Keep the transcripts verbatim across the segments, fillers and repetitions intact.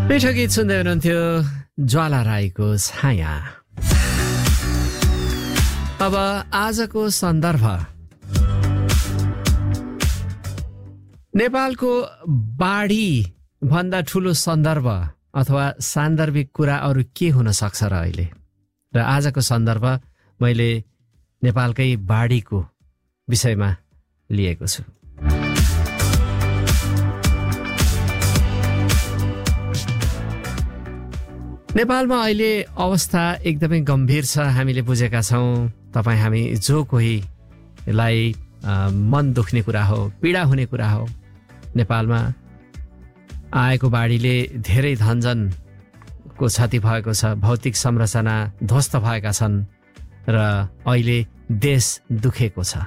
मिठो गीत सुन्दै हुनुहुन्थ्यो ज्वाला राईको छाया। अब आजको सन्दर्भ नेपालको बाढी भन्दा ठुलो सन्दर्भ अथवा सान्दर्भिक कुरा अरू के हुन सक्छ र अहिले। र आजको सन्दर्भ मैले नेपालकै बाढीको विषयमा लिएको छु। नेपालमा अहिले अवस्था एकदमै गम्भीर छ, हामीले बुझेका छौँ। तपाईँ हामी जो कोहीलाई मन दुख्ने कुरा हो, पीडा हुने कुरा हो, नेपालमा आएको बाढीले धेरै धनजनको क्षति भएको छ, भौतिक संरचना ध्वस्त भएका छन् र अहिले देश दुखेको छ।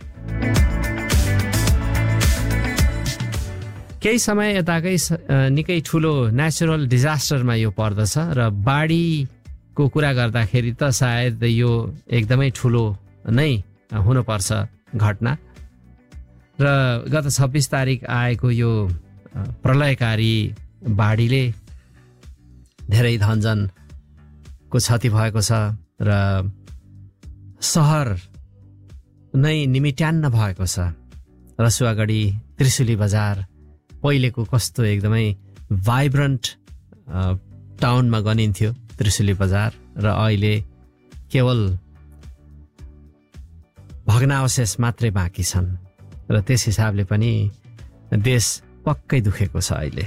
केही समय यताकै निकै ठुलो नेचुरल डिजास्टरमा यो पर्दछ र बाढीको कुरा गर्दाखेरि त सायद यो एकदमै ठुलो नै हुनुपर्छ घटना। र गत छब्बिस तारिक आएको यो प्रलयकारी बाढीले धेरै धनजनको क्षति भएको छ र सहर नै निमिट्यान्न भएको छ। रसुवागढी, त्रिशुली बजार पहिलेको कस्तो एकदमै भाइब्रेन्ट टाउनमा गनिन्थ्यो त्रिशुली बजार, र अहिले केवल भग्नावशेष मात्रै बाँकी छन्। र त्यस हिसाबले पनि देश पक्कै दुखेको छ अहिले।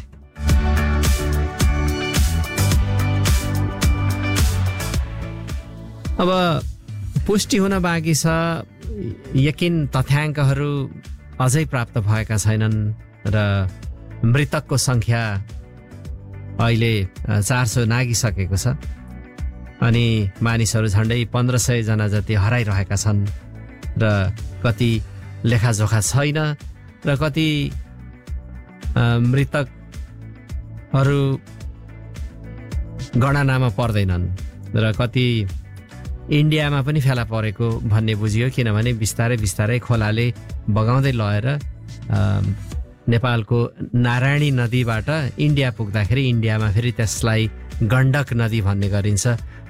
अब पुष्टि हुन बाँकी छ, यकिन तथ्याङ्कहरू अझै प्राप्त भएका छैनन् र मृतकको सङ्ख्या अहिले चार सय नागिसकेको छ अनि मानिसहरू झन्डै पन्ध्र सय जना जति हराइरहेका छन् र कति लेखाजोखा छैन र कति मृतकहरू गणनामा पर्दैनन् र कति इन्डियामा पनि फेला परेको भन्ने बुझियो, किनभने बिस्तारै बिस्तारै खोलाले बगाउँदै लगेर नेपालको नारायणी नदीबाट इन्डिया पुग्दाखेरि इन्डियामा फेरि त्यसलाई गण्डक नदी भन्ने गरिन्छ।